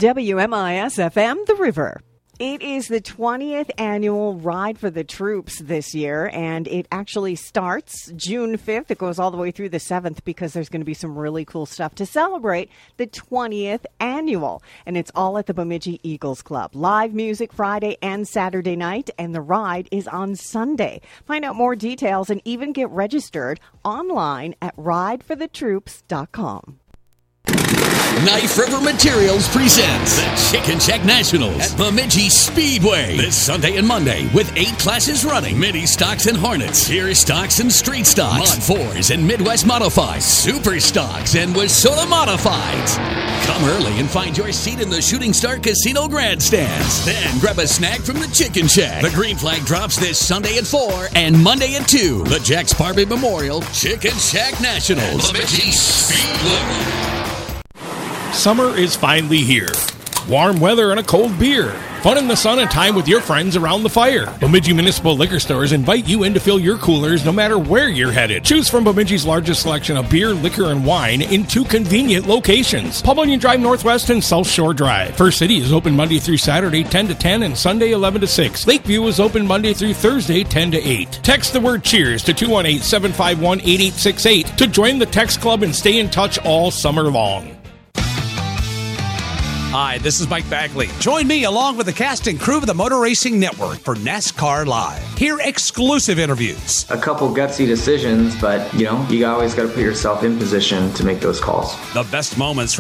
WMIS-FM, The River. It is the 20th annual Ride for the Troops this year, and it actually starts June 5th. It goes all the way through the 7th because there's going to be some really cool stuff to celebrate the 20th annual. And it's all at the Bemidji Eagles Club. Live music Friday and Saturday night, and the ride is on Sunday. Find out more details and even get registered online at rideforthetroops.com. Knife River Materials presents the Chicken Shack Nationals at Bemidji Speedway this Sunday and Monday with 8 classes running. Mini stocks and Hornets, Tier stocks and Street stocks, Mod 4s and Midwest Modifieds, Super stocks and Wissota Modifieds. Come early and find your seat in the Shooting Star Casino grandstands. Then grab a snack from the Chicken Shack. The green flag drops this Sunday at 4 and Monday at 2. The Jack Sparby Memorial Chicken Shack Nationals. Bemidji Speedway. Summer is finally here. Warm weather and a cold beer. Fun in the sun and time with your friends around the fire. Bemidji Municipal Liquor Stores invite you in to fill your coolers no matter where you're headed. Choose from Bemidji's largest selection of beer, liquor, and wine in 2 convenient locations. Pavilion Drive Northwest and South Shore Drive. First City is open Monday through Saturday 10 to 10 and Sunday 11 to 6. Lakeview is open Monday through Thursday 10 to 8. Text the word CHEERS to 218-751-8868 to join the text club and stay in touch all summer long. Hi, this is Mike Bagley. Join me along with the cast and crew of the Motor Racing Network for NASCAR Live. Hear exclusive interviews. A couple gutsy decisions, but, you always got to put yourself in position to make those calls. The best moments from